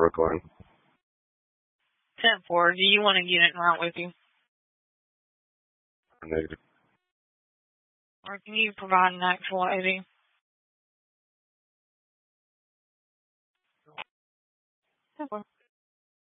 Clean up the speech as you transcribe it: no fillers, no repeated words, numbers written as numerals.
Brookline. 10-4. Do you want to get it right with you? Negative. Or can you provide an actual ID?